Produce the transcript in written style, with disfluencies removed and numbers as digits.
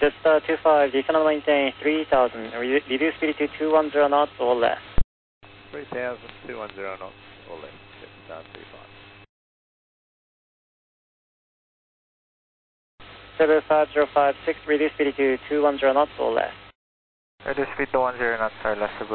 Jetstar 25, descend maintain 3000, reduce speed to 210 knots or less. 3,210 knots or less, Jetstar 25. 75056, reduce speed to 210 knots or less. Reduce speed to 10 knots or less,